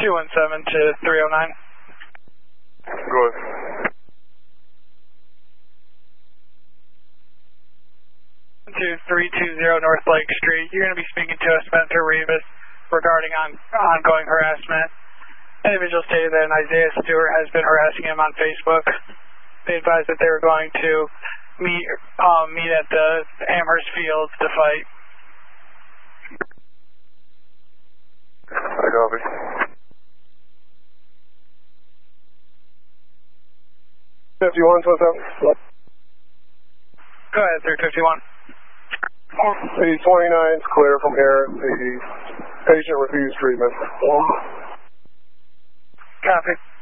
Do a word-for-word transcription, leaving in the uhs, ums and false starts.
two one seven to three oh nine. Good. To three two zero North Lake Street. You're going to be speaking to Spencer Rivas regarding on, ongoing harassment. Individual stated that an Isaiah Stewart has been harassing him on Facebook. They advised that they were going to meet um, meet at the Amherst Fields to fight. I copy. fifty-one, what's up? Go ahead, three fifty-one. The twenty-nine is clear from here. The patient refused treatment. Copy.